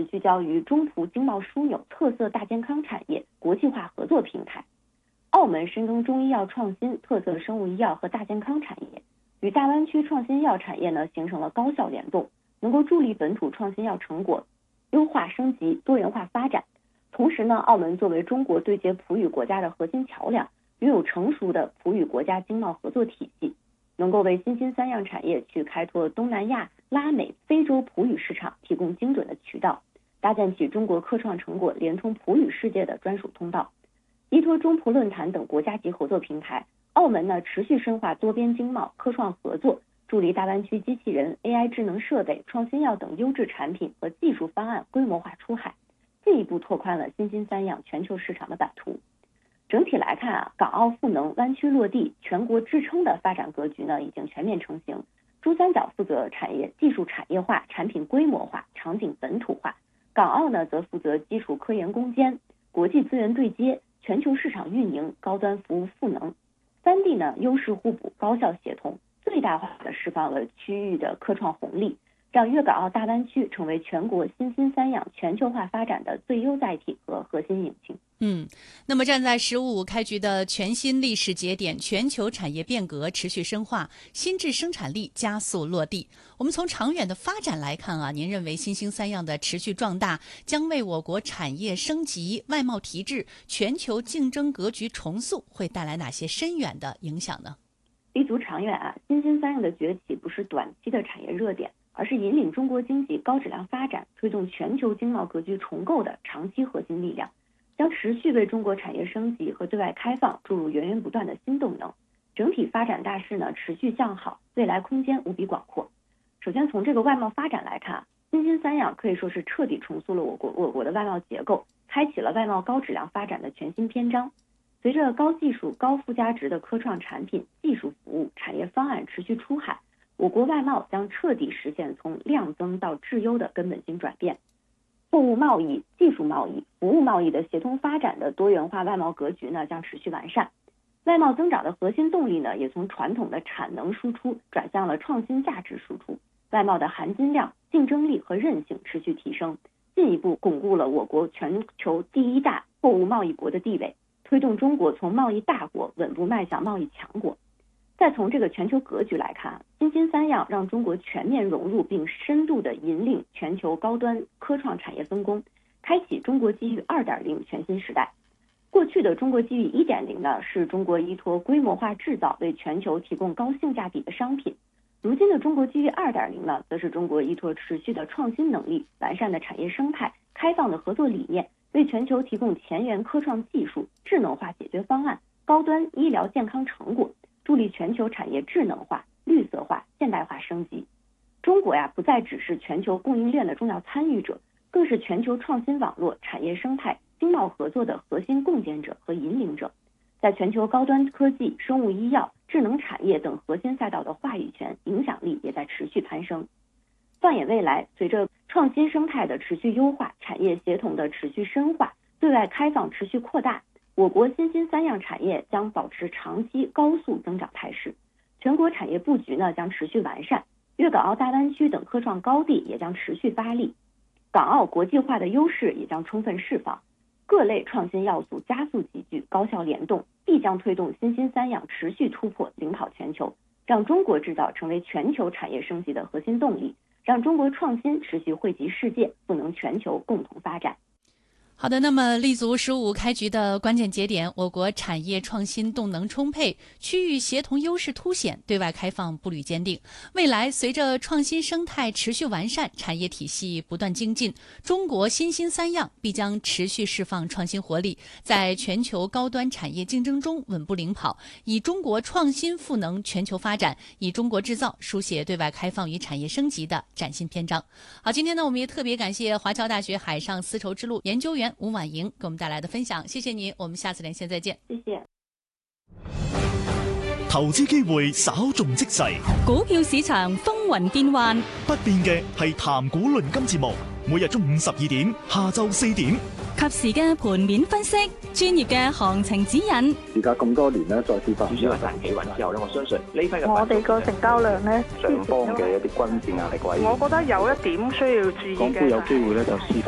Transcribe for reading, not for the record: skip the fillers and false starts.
是聚焦于中葡经贸枢纽特色大健康产业国际化合作平台。澳门深耕中医药创新、特色生物医药和大健康产业，与大湾区创新药产业呢形成了高效联动，能够助力本土创新药成果优化升级、多元化发展。同时呢，澳门作为中国对接葡语国家的核心桥梁，拥有成熟的葡语国家经贸合作体系，能够为新兴三样产业去开拓东南亚、拉美、非洲葡语市场提供精准的渠道，搭建起中国科创成果连通葡语世界的专属通道。依托中葡论坛等国家级合作平台，澳门呢持续深化多边经贸、科创合作，助力大湾区机器人、AI 智能设备、创新药等优质产品和技术方案规模化出海，进一步拓宽了新兴三样全球市场的版图。整体来看港澳赋能、湾区落地、全国支撑的发展格局呢已经全面成型。珠三角负责产业技术产业化、产品规模化、场景本土化，港澳呢则负责基础科研攻坚、国际资源对接、全球市场运营、高端服务赋能。三地呢优势互补、高效协同，最大化的释放了区域的科创红利，让粤港澳大湾区成为全国新兴三样全球化发展的最优载体和核心引擎。 那么站在“15+5”开局的全新历史节点，全球产业变革持续深化，新质生产力加速落地。我们从长远的发展来看您认为新兴三样的持续壮大将为我国产业升级、外贸提质、全球竞争格局重塑会带来哪些深远的影响呢？ 立足长远新兴三样的崛起不是短期的产业热点，而是引领中国经济高质量发展、推动全球经贸格局重构的长期核心力量，将持续为中国产业升级和对外开放注入源源不断的新动能。整体发展大势呢持续向好，未来空间无比广阔。首先从这个外贸发展来看新兴三样可以说是彻底重塑了我国的外贸结构，开启了外贸高质量发展的全新篇章。随着高技术、高附加值的科创产品、技术服务、产业方案持续出海，我国外贸将彻底实现从量增到质优的根本性转变。货物贸易、技术贸易、服务贸易的协同发展的多元化外贸格局呢将持续完善。外贸增长的核心动力呢也从传统的产能输出转向了创新价值输出，外贸的含金量、竞争力和韧性持续提升，进一步巩固了我国全球第一大货物贸易国的地位，推动中国从贸易大国稳步迈向贸易强国。再从这个全球格局来看新兴三样让中国全面融入并深度的引领全球高端科创产业分工，开启中国机遇 2.0 全新时代。过去的中国机遇 1.0 呢，是中国依托规模化制造为全球提供高性价比的商品。如今的中国机遇 2.0 呢，则是中国依托持续的创新能力、完善的产业生态、开放的合作理念，为全球提供前沿科创技术、智能化解决方案、高端医疗健康成果，助力全球产业智能化、绿色化、现代化升级。中国不再只是全球供应链的重要参与者，更是全球创新网络、产业生态、经贸合作的核心共建者和引领者，在全球高端科技、生物医药、智能产业等核心赛道的话语权、影响力也在持续攀升。放眼未来，随着创新生态的持续优化、产业协同的持续深化、对外开放持续扩大，我国新兴三样产业将保持长期高速增长态势。全国产业布局呢将持续完善，粤港澳大湾区等科创高地也将持续发力，港澳国际化的优势也将充分释放，各类创新要素加速集聚、高效联动，必将推动新兴三样持续突破、领跑全球，让中国制造成为全球产业升级的核心动力，让中国创新持续惠及世界，赋能全球共同发展。 好的，那么立足“15+5”开局的关键节点，我国产业创新动能充沛，区域协同优势凸显，对外开放步履坚定。未来随着创新生态持续完善，产业体系不断精进，中国新兴三样必将持续释放创新活力，在全球高端产业竞争中稳步领跑，以中国创新赋能全球发展，以中国制造书写对外开放与产业升级的崭新篇章。好，今天呢，我们也特别感谢华侨大学海上丝绸之路研究员吴婉莹给我们带来的分享，谢谢您，我们下次连线再见。 谢谢。 投資機會稍縱即逝， 股票市場風雲變幻， 不變嘅係談股論金節目，每日中午12點，下晝4點， 及時嘅盤面分析，專業嘅行情指引。 而家咁多年咧，再次發展主站企穩之後咧，我相信呢批嘅我哋個成交量咧， 上方嘅一啲均線壓力位， 我覺得有一點需要注意嘅， 港股有機會咧就試